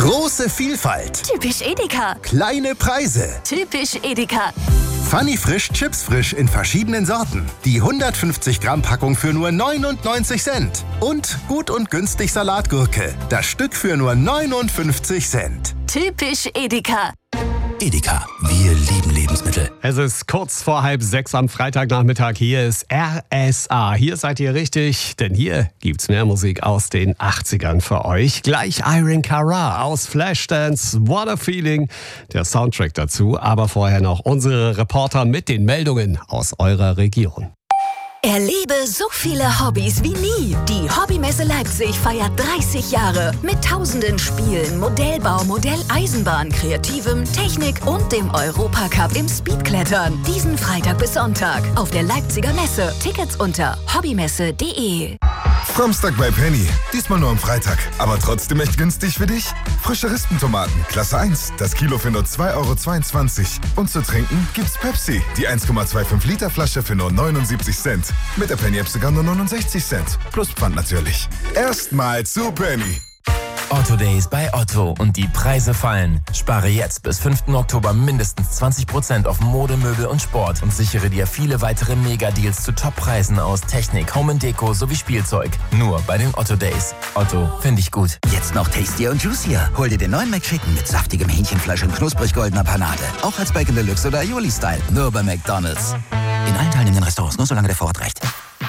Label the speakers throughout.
Speaker 1: Große Vielfalt.
Speaker 2: Typisch Edeka.
Speaker 1: Kleine Preise.
Speaker 2: Typisch Edeka.
Speaker 1: Funny Frisch Chips Frisch in verschiedenen Sorten. Die 150 Gramm Packung für nur 99 Cent. Und gut und günstig Salatgurke. Das Stück für nur 59 Cent.
Speaker 2: Typisch Edeka.
Speaker 3: Edeka, wir lieben Lebensmittel.
Speaker 4: Es ist kurz vor 5:30 am Freitagnachmittag. Hier ist RSA. Hier seid ihr richtig, denn hier gibt's mehr Musik aus den 80ern für euch. Gleich Irene Cara aus Flashdance, What a Feeling, der Soundtrack dazu. Aber vorher noch unsere Reporter mit den Meldungen aus eurer Region.
Speaker 2: Erlebe so viele Hobbys wie nie. Die Hobbymesse Leipzig feiert 30 Jahre mit tausenden Spielen, Modellbau, Modelleisenbahn, Kreativem, Technik und dem Europacup im Speedklettern. Diesen Freitag bis Sonntag auf der Leipziger Messe. Tickets unter hobbymesse.de.
Speaker 5: Samstag bei Penny. Diesmal nur am Freitag. Aber trotzdem echt günstig für dich? Frische Rispentomaten, Klasse 1. Das Kilo für nur 2,22 €. Und zu trinken gibt's Pepsi. Die 1,25 Liter Flasche für nur 79 Cent. Mit der Penny-App sogar nur 69 Cent. Plus Pfand natürlich. Erstmal zu Penny.
Speaker 3: Otto Days bei Otto und die Preise fallen. Spare jetzt bis 5. Oktober mindestens 20% auf Mode, Möbel und Sport und sichere dir viele weitere Mega-Deals zu Top-Preisen aus Technik, Home & Deko sowie Spielzeug. Nur bei den Otto Days. Otto, finde ich gut.
Speaker 6: Jetzt noch tastier und juicier. Hol dir den neuen McChicken mit saftigem Hähnchenfleisch und knusprig goldener Panade. Auch als Bacon Deluxe oder Aioli-Style. Nur bei McDonald's. In allen teilnehmenden Restaurants, nur solange der Vorrat reicht.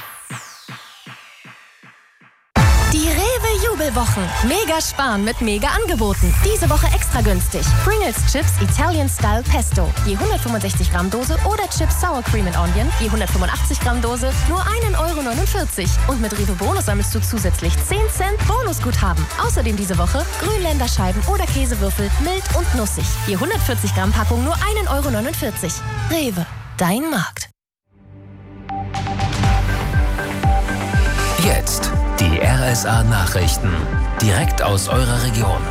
Speaker 7: Die Rewe-Jubelwochen. Mega sparen mit Mega-Angeboten. Diese Woche extra günstig. Pringles Chips Italian Style Pesto. Je 165 Gramm Dose oder Chips Sour Cream and Onion. Je 185 Gramm Dose. Nur 1,49 €. Und mit Rewe Bonus sammelst du zusätzlich 10 Cent Bonusguthaben. Außerdem diese Woche Grünländerscheiben oder Käsewürfel mild und nussig. Je 140 Gramm Packung nur 1,49 €. Rewe. Dein Markt.
Speaker 3: Jetzt die RSA-Nachrichten. Direkt aus eurer Region.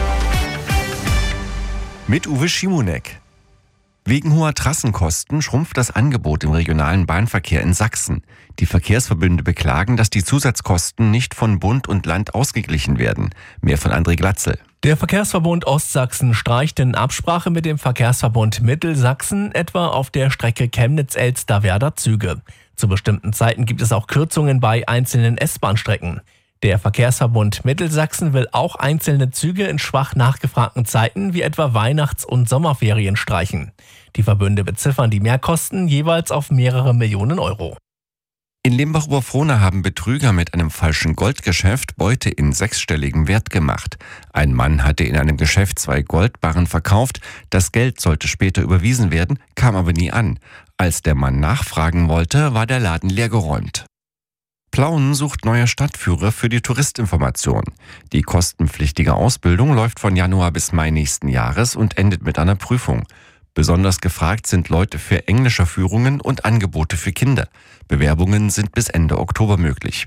Speaker 8: Mit Uwe Schimonek. Wegen hoher Trassenkosten schrumpft das Angebot im regionalen Bahnverkehr in Sachsen. Die Verkehrsverbünde beklagen, dass die Zusatzkosten nicht von Bund und Land ausgeglichen werden. Mehr von André Glatzel.
Speaker 9: Der Verkehrsverbund Ostsachsen streicht in Absprache mit dem Verkehrsverbund Mittelsachsen etwa auf der Strecke Chemnitz-Elsterwerda Züge. Zu bestimmten Zeiten gibt es auch Kürzungen bei einzelnen S-Bahn-Strecken. Der Verkehrsverbund Mittelsachsen will auch einzelne Züge in schwach nachgefragten Zeiten wie etwa Weihnachts- und Sommerferien streichen. Die Verbünde beziffern die Mehrkosten jeweils auf mehrere Millionen Euro.
Speaker 8: In Limbach-Oberfrohna haben Betrüger mit einem falschen Goldgeschäft Beute in 6-stelligem Wert gemacht. Ein Mann hatte in einem Geschäft 2 Goldbarren verkauft. Das Geld sollte später überwiesen werden, kam aber nie an. Als der Mann nachfragen wollte, war der Laden leergeräumt. Plauen sucht neuer Stadtführer für die Touristinformation. Die kostenpflichtige Ausbildung läuft von Januar bis Mai nächsten Jahres und endet mit einer Prüfung. Besonders gefragt sind Leute für Englischerführungen und Angebote für Kinder. Bewerbungen sind bis Ende Oktober möglich.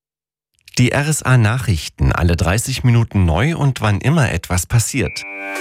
Speaker 8: Die RSA-Nachrichten, alle 30 Minuten neu und wann immer etwas passiert.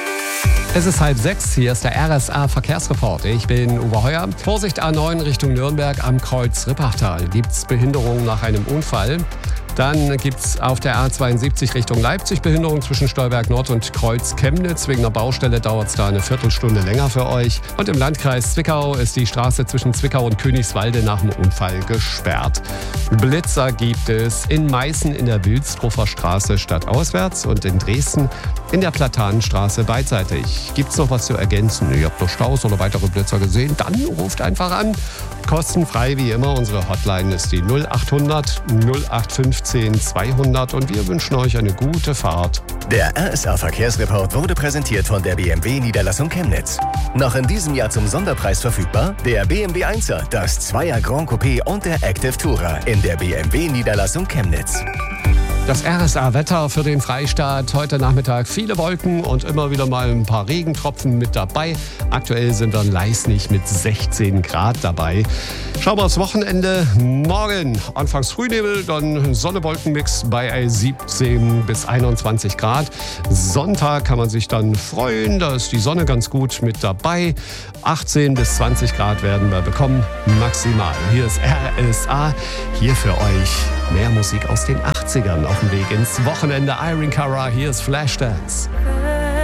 Speaker 4: Es ist 5:30, hier ist der RSA-Verkehrsreport. Ich bin Uwe Heuer. Vorsicht A9 Richtung Nürnberg am Kreuz Rippachtal. Gibt's Behinderung nach einem Unfall? Dann gibt's auf der A72 Richtung Leipzig Behinderung zwischen Stolberg Nord und Kreuz Chemnitz. Wegen einer Baustelle dauert es da eine Viertelstunde länger für euch. Und im Landkreis Zwickau ist die Straße zwischen Zwickau und Königswalde nach dem Unfall gesperrt. Blitzer gibt es in Meißen in der Wilsdruffer Straße stadtauswärts und in Dresden in der Platanenstraße beidseitig. Gibt's noch was zu ergänzen? Ihr habt noch Staus oder weitere Blitzer gesehen? Dann ruft einfach an. Kostenfrei wie immer. Unsere Hotline ist die 0800 0815 200 und wir wünschen euch eine gute Fahrt.
Speaker 10: Der RSA Verkehrsreport wurde präsentiert von der BMW Niederlassung Chemnitz. Noch in diesem Jahr zum Sonderpreis verfügbar der BMW 1er, das 2er Grand Coupé und der Active Tourer in der BMW Niederlassung Chemnitz.
Speaker 4: Das RSA-Wetter für den Freistaat. Heute Nachmittag viele Wolken und immer wieder mal ein paar Regentropfen mit dabei. Aktuell sind wir in Leisnig mit 16 Grad dabei. Schauen wir aufs Wochenende. Morgen anfangs Frühnebel, dann Sonne-Wolken-Mix bei 17 bis 21 Grad. Sonntag kann man sich dann freuen, da ist die Sonne ganz gut mit dabei. 18 bis 20 Grad werden wir bekommen, maximal. Hier ist RSA, hier für euch mehr Musik aus den 80ern auf dem Weg ins Wochenende. Irene Cara, hier ist Flashdance.